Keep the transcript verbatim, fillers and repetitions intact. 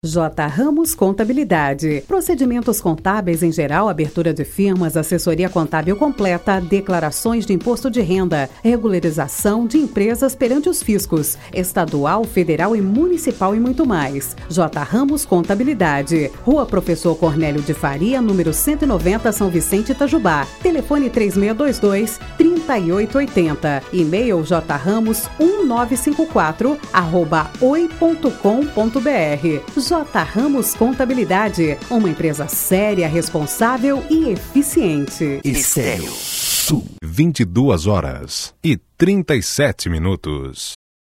J. Ramos Contabilidade. Procedimentos contábeis em geral, abertura de firmas, assessoria contábil completa, declarações de imposto de renda, regularização de empresas perante os fiscos, estadual, federal e municipal e muito mais. J. Ramos Contabilidade. Rua Professor Cornélio de Faria, número cento e noventa, São Vicente, Itajubá. Telefone três seis dois dois, três oito oito zero. E-mail jramos um nove cinco quatro arroba oi ponto com ponto br. J. Ramos Contabilidade, uma empresa séria, responsável e eficiente. Estéreo Sul. vinte e duas horas e trinta e sete minutos.